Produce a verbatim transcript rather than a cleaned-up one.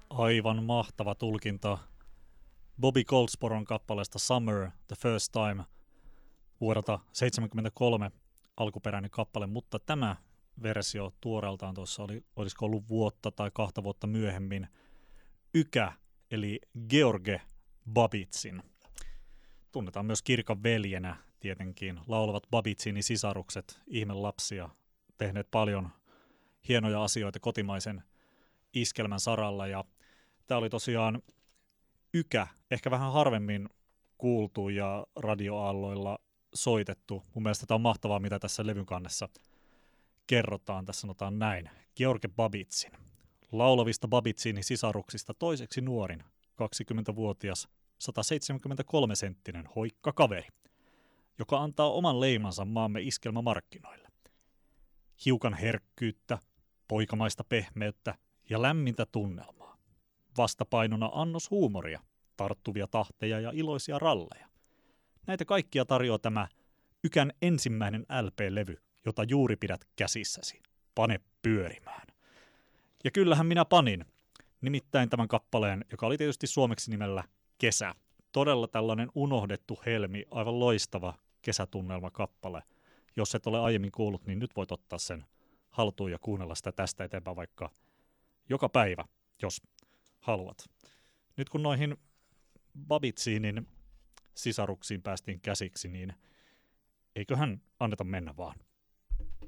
Aivan mahtava tulkinta Bobby Goldsboron kappaleesta Summer the First Time vuodelta seitsemänkymmentäkolme alkuperäinen kappale, mutta tämä versio tuoreeltaan tuossa oli, olisiko ollut vuotta tai kahta vuotta myöhemmin, Ykä, eli George Babbittsin. Tunnetaan myös Kirkan veljenä tietenkin, laulavat Babbittsin sisarukset, ihmelapsia, tehneet paljon hienoja asioita kotimaisen iskelmän saralla, ja tämä oli tosiaan Ykä, ehkä vähän harvemmin kuultu ja radioaalloilla soitettu. Mun mielestä tämä on mahtavaa, mitä tässä levyn kannessa kerrotaan. Tässä sanotaan näin. George Babbittsin. Laulavista Babbittsin sisaruksista toiseksi nuorin, kaksikymmentävuotias, sata seitsemänkymmentäkolme senttinen hoikka kaveri, joka antaa oman leimansa maamme iskelmämarkkinoille. Hiukan herkkyyttä, poikamaista pehmeyttä ja lämmintä tunnelmaa. Vastapainona annos huumoria, tarttuvia tahteja ja iloisia ralleja. Näitä kaikkia tarjoaa tämä Ykän ensimmäinen L P-levy, jota juuri pidät käsissäsi. Pane pyörimään. Ja kyllähän minä panin. Nimittäin tämän kappaleen, joka oli tietysti suomeksi nimellä Kesä. Todella tällainen unohdettu helmi, aivan loistava kesätunnelmakappale. Jos et ole aiemmin kuullut, niin nyt voit ottaa sen haltuun ja kuunnella sitä tästä eteenpäin vaikka joka päivä, jos haluat. Nyt kun noihin Babbittsin sisaruksiin päästiin käsiksi, niin eiköhän anneta mennä vaan.